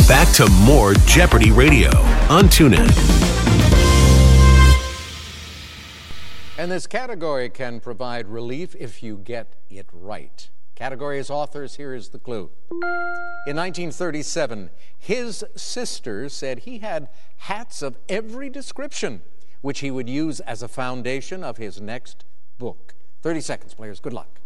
Back to more Jeopardy Radio on TuneIn. And this category can provide relief if you get it right. Category's authors, here is the clue. In 1937, his sister said he had hats of every description, which he would use as a foundation of his next book. 30 seconds, players. Good luck.